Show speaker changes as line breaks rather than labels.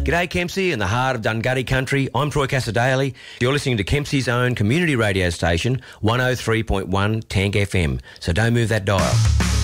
G'day Kempsey in the heart of Dungutty country. I'm Troy Casadale. You're listening to Kempsey's own community radio station, 103.1 Tank FM. So don't move that dial.